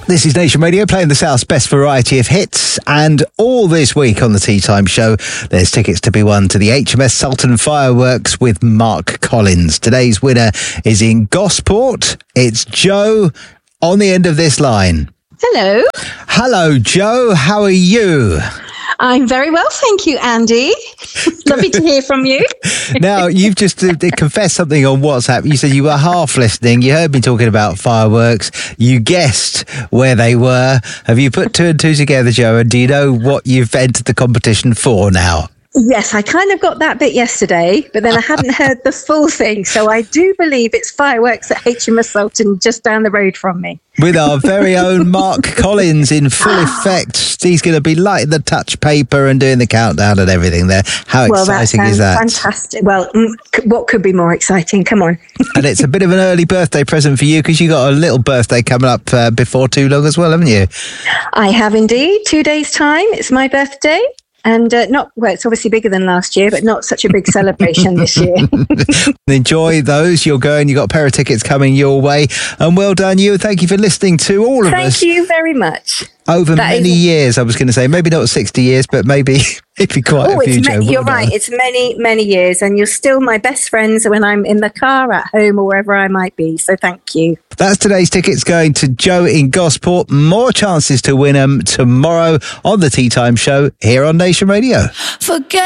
This is Nation Radio, playing the South's best variety of hits. And all this week on the Tea Time Show, there's tickets to be won to the HMS Sultan Fireworks with Mark Collins. Today's winner is in Gosport. It's Joe on the end of this line. Hello. Hello, Joe. How are you? I'm very well, thank you, Andy. Lovely to hear from you. Now, you've just confessed something on WhatsApp. You said you were half listening. You heard me talking about fireworks. You guessed where they were. Have you put two and two together, Joe? And do you know what you've entered the competition for now? Yes, I kind of got that bit yesterday, but then I hadn't heard the full thing. So I do believe it's fireworks at HMS Sultan just down the road from me. With our very own Mark Collins in full effect. He's going to be lighting the touch paper and doing the countdown and everything there. How exciting is that? Fantastic. Well, what could be more exciting? Come on. And it's a bit of an early birthday present for you because you got a little birthday coming up before too long as well, haven't you? I have indeed. 2 days' time. It's my birthday. And it's obviously bigger than last year, but not such a big celebration this year. Enjoy those. You're going. You've got a pair of tickets coming your way. And well done, you. Thank you for listening to all of us. Thank you very much. Over many years, I was going to say. Maybe not 60 years, but maybe quite a few, Joe. You're right. It's many, many years. And you're still my best friends when I'm in the car, at home, or wherever I might be. So thank you. That's today's tickets going to Joe in Gosport. More chances to win them tomorrow on the Tea Time Show here on Nation Radio. Forget